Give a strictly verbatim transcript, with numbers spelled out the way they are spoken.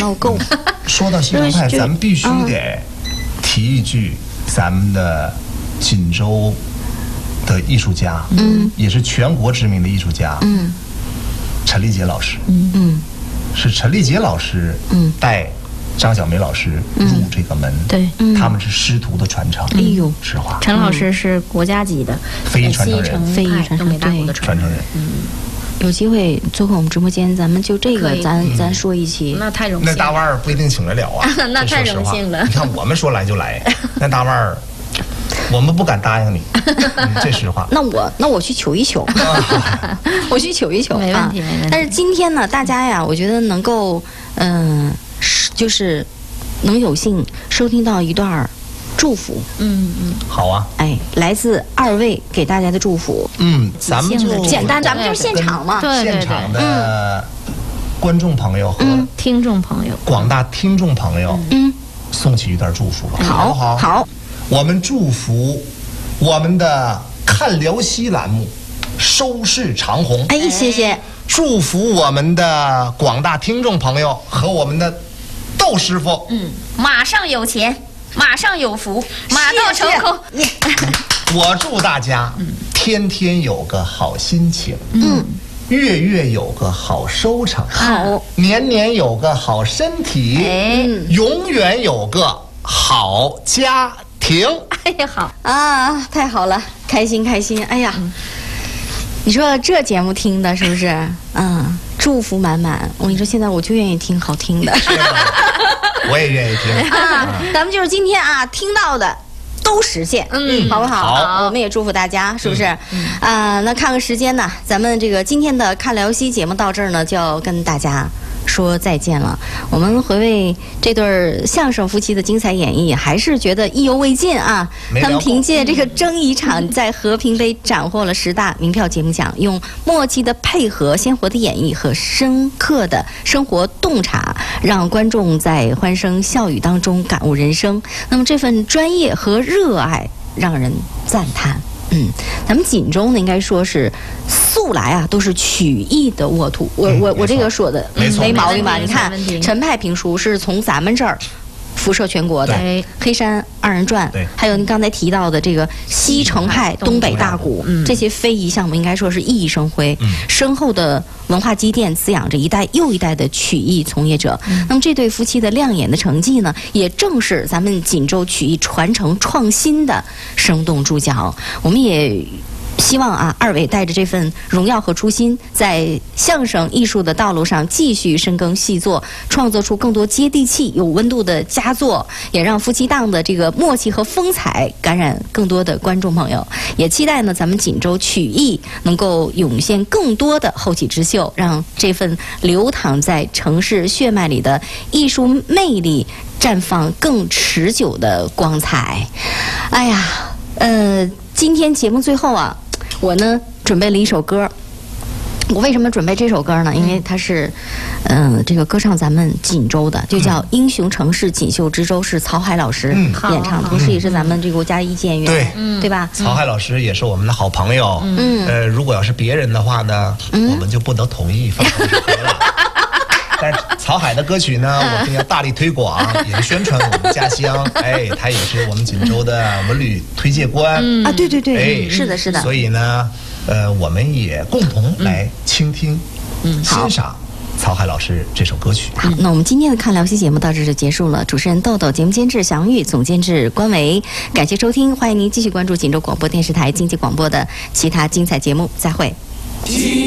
闹够。 说到西洋派，咱们必须得提一句，咱们的锦州的艺术家，嗯，也是全国知名的艺术家，嗯，陈立杰老师，嗯嗯，是陈立杰老师，嗯，带张小梅老师入这个门， 对， 他们是师徒的传承。哎呦，实话， 陈老师是国家级的非遗传承人， 非遗传承对传承人， 嗯。有机会做客我们直播间，咱们就这个咱咱说一期。 那太荣幸了。 那大腕儿不一定请得了啊。 那太荣幸了。 你看我们说来就来，那大腕儿，我们不敢答应你，嗯、这实话。 那我那我去求一求，我去求一求， 没问题没问题。 但是今天呢，大家呀，我觉得能够嗯、呃，就是能有幸收听到一段祝福， 嗯嗯， 好啊， 哎，来自二位给大家的祝福， 嗯，咱们就简单，咱们就是现场嘛， 对对对， 现场的观众朋友和听众朋友， 广大听众朋友， 嗯， 送去一段祝福吧， 好， 好， 好， 我们祝福我们的看辽西栏目收视长虹， 哎，谢谢， 祝福我们的广大听众朋友和我们的窦师傅， 嗯，马上有钱。马上有福，马到成功。 我祝大家天天有个好心情，嗯，月月有个好收成， 好， 年年有个好身体， 哎， 永远有个好家庭。 哎呀，好啊，太好了，开心开心。哎呀，嗯、你说这节目听的是不是？嗯，祝福满满。我跟你说，现在我就愿意听好听的。 我也愿意听啊！咱们就是今天啊听到的都实现，嗯，好不好？ 好， 我们也祝福大家，是不是？嗯、啊，那看个时间呢，咱们这个今天的看辽西节目到这儿呢，就要跟大家说再见了。我们回味这对相声夫妻的精彩演绎，还是觉得意犹未尽啊！他们凭借这个争议场，在和平杯斩获了十大名票节目奖，用默契的配合、鲜活的演绎和深刻的生活洞察，让观众在欢声笑语当中感悟人生。那么这份专业和热爱让人赞叹。嗯，咱们锦州呢，应该说是素来啊都是曲艺的沃土。我我我这个说的没毛病吧？你看陈派评书是从咱们这儿辐射全国的，黑山二人转，还有您刚才提到的这个西城派东北大鼓，这些非遗项目应该说是熠熠生辉，深厚的文化积淀滋养着一代又一代的曲艺从业者。那么这对夫妻的亮眼的成绩呢，也正是咱们锦州曲艺传承创新的生动注脚。我们也希望啊，二位带着这份荣耀和初心，在相声艺术的道路上继续深耕细作，创作出更多接地气、有温度的佳作，也让夫妻档的这个默契和风采感染更多的观众朋友。也期待呢，咱们锦州曲艺能够涌现更多的后起之秀，让这份流淌在城市血脉里的艺术魅力绽放更持久的光彩。哎呀，呃，今天节目最后啊。我呢准备了一首歌，我为什么准备这首歌呢？因为它是，嗯、呃，这个歌唱咱们锦州的，就叫《英雄城市锦绣之州》，是曹海老师演唱，同时也是咱们这个国家一级演员，对，嗯、对吧？ 曹海老师也是我们的好朋友，嗯，呃，如果要是别人的话呢，嗯、我们就不能同意放这首歌了。但是曹海的歌曲呢，我们要大力推广，也是宣传我们家乡。哎，他也是我们锦州的文旅推介官、 嗯、啊，对对对，哎，是的，是的。 所以呢，呃，我们也共同来倾听、嗯、欣赏曹海老师这首歌曲。 好，那我们今天的看辽西节目到这就结束了。主持人豆豆，节目监制祥玉，总监制关维，感谢收听，欢迎您继续关注锦州广播电视台经济广播的其他精彩节目，再会。